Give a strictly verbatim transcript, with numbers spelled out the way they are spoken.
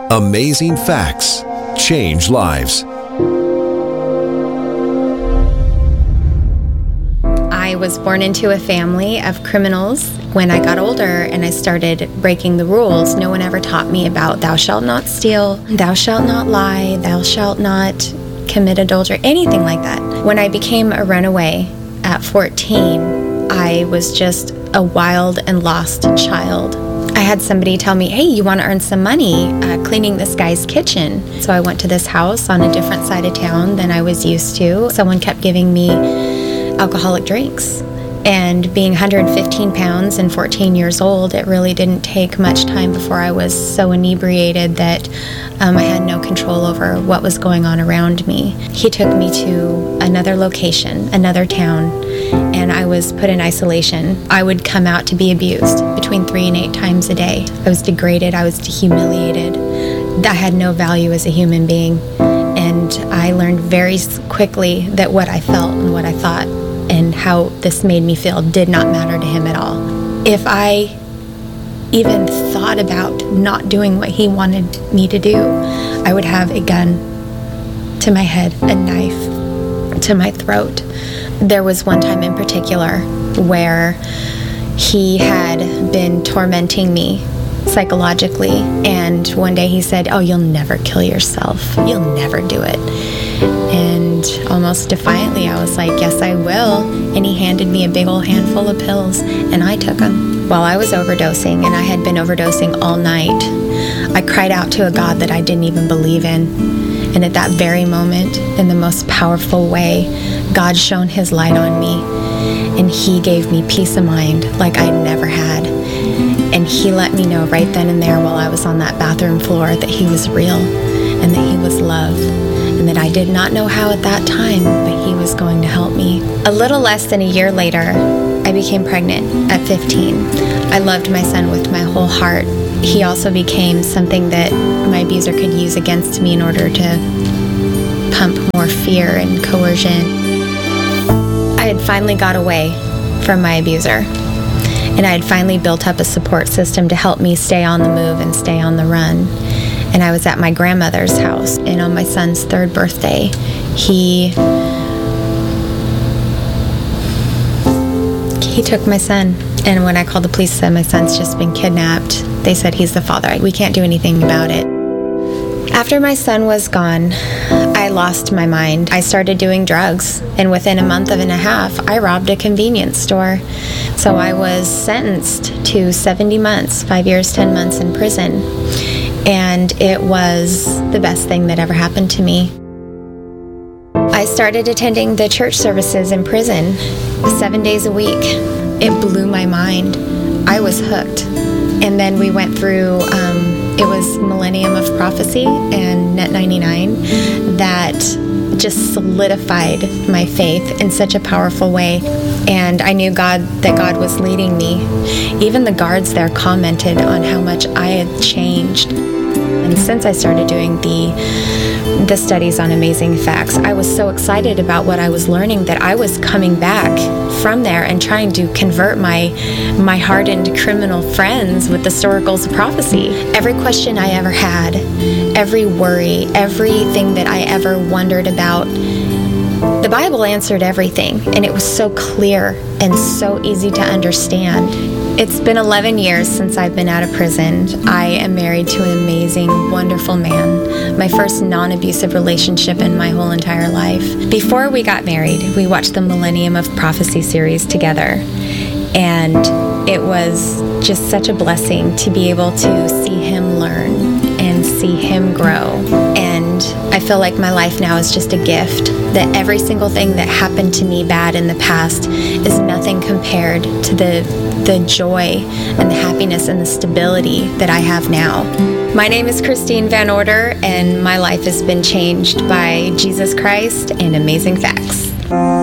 Amazing facts change lives. I was born into a family of criminals. When I got older and I started breaking the rules, no one ever taught me about thou shalt not steal, thou shalt not lie, thou shalt not commit adultery, anything like that. When I became a runaway at fourteen, I was just a wild and lost child. I had somebody tell me, hey, you want to earn some money uh, cleaning this guy's kitchen. So I went to this house on a different side of town than I was used to. Someone kept giving me alcoholic drinks. And being one hundred fifteen pounds and fourteen years old, it really didn't take much time before I was so inebriated that um, I had no control over what was going on around me. He took me to another location, another town, and I was put in isolation. I would come out to be abused between three and eight times a day. I was degraded, I was humiliated. I had no value as a human being. And I learned very quickly that what I felt and what I thought and how this made me feel did not matter to him at all. If I even thought about not doing what he wanted me to do, I would have a gun to my head, a knife to my throat. There was one time in particular where he had been tormenting me psychologically, and one day he said, oh, you'll never kill yourself. You'll never do it. And almost defiantly, I was like, yes, I will. And he handed me a big old handful of pills, and I took them. While I was overdosing, and I had been overdosing all night, I cried out to a God that I didn't even believe in. And at that very moment, in the most powerful way, God shone his light on me, and he gave me peace of mind like I'd never had. And he let me know right then and there while I was on that bathroom floor that he was real and that he was love, and that I did not know how at that time, but he was going to help me. A little less than a year later, I became pregnant at fifteen. I loved my son with my whole heart. He also became something that my abuser could use against me in order to pump more fear and coercion. I had finally got away from my abuser, and I had finally built up a support system to help me stay on the move and stay on the run. And I was at my grandmother's house, and on my son's third birthday, he he took my son. And when I called the police and said my son's just been kidnapped, they said he's the father. We can't do anything about it. After my son was gone, I lost my mind. I started doing drugs, and within a month and a half, I robbed a convenience store. So I was sentenced to seventy months, five years, ten months in prison. And it was the best thing that ever happened to me. I started attending the church services in prison seven days a week. It blew my mind. I was hooked. And then we went through, um, it was Millennium of Prophecy and Net ninety-nine that just solidified my faith in such a powerful way. And I knew God, that God was leading me. Even the guards there commented on how much I had changed. And since I started doing the the studies on Amazing Facts, I was so excited about what I was learning that I was coming back from there and trying to convert my my hardened criminal friends with the oracles of prophecy. Every question I ever had, every worry, everything that I ever wondered about, the Bible answered everything, and it was so clear and so easy to understand. It's been eleven years since I've been out of prison. I am married to an amazing, wonderful man. My first non-abusive relationship in my whole entire life. Before we got married, we watched the Millennium of Prophecy series together. And it was just such a blessing to be able to see him learn and see him grow. And I feel like my life now is just a gift, that every single thing that happened to me bad in the past is nothing compared to the the joy and the happiness and the stability that I have now. My name is Christine Van Order, and my life has been changed by Jesus Christ and Amazing Facts.